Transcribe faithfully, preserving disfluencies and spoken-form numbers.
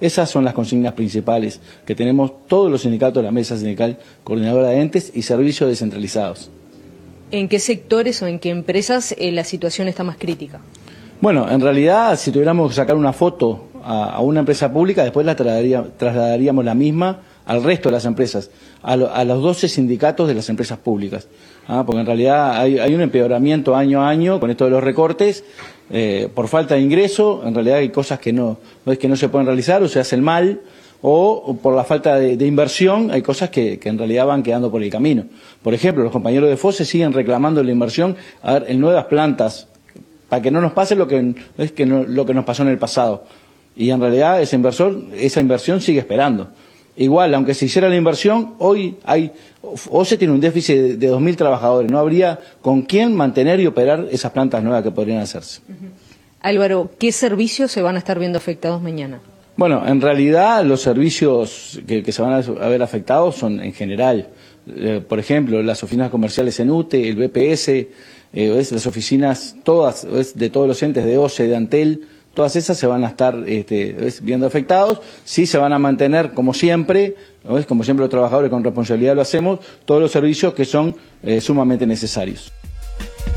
Esas son las consignas principales que tenemos todos los sindicatos de la Mesa Sindical Coordinadora de Entes y servicios descentralizados. ¿En qué sectores o en qué empresas eh, la situación está más crítica? Bueno, en realidad, si tuviéramos que sacar una foto a, a una empresa pública, después la trasladaría, trasladaríamos la misma al resto de las empresas, a, lo, a los doce sindicatos de las empresas públicas. ¿Ah? Porque en realidad hay, hay un empeoramiento año a año con esto de los recortes, eh, por falta de ingreso. En realidad hay cosas que no, no es que no se pueden realizar o se hacen mal, o, o por la falta de, de inversión hay cosas que, que en realidad van quedando por el camino. Por ejemplo, los compañeros de FOSE siguen reclamando la inversión a ver, en nuevas plantas, para que no nos pase lo que, es que no, lo que nos pasó en el pasado. Y en realidad ese inversor, esa inversión sigue esperando. Igual, aunque se hiciera la inversión, hoy hay, OCE tiene un déficit de, de dos mil trabajadores. No habría con quién mantener y operar esas plantas nuevas que podrían hacerse. Uh-huh. Álvaro, ¿qué servicios se van a estar viendo afectados mañana? Bueno, en realidad los servicios que, que se van a ver afectados son en general. Eh, por ejemplo, las oficinas comerciales en UTE, el B P S, eh, es, las oficinas todas, es, de todos los entes de OCE, de Antel, todas esas se van a estar este, es, viendo afectados. Sí se van a mantener, como siempre, es, como siempre los trabajadores con responsabilidad lo hacemos, todos los servicios que son eh, sumamente necesarios.